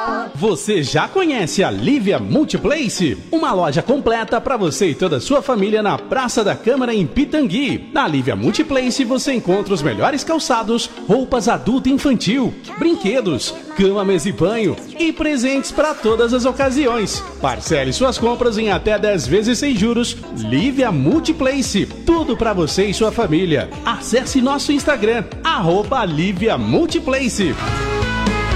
Você já conhece a Lívia Multiplace? Uma loja completa para você e toda a sua família na Praça da Câmara em Pitangui. Na Lívia Multiplace você encontra os melhores calçados, roupas adulto e infantil, brinquedos, cama, mesa e banho e presentes para todas as ocasiões. Parcele suas compras em até 10 vezes sem juros. Lívia Multiplace, tudo para você e sua família. Acesse nosso Instagram, @Lívia Multiplace.